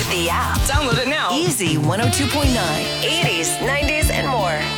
the app. Download it now. Easy 102.9, 80s, 90s, and more.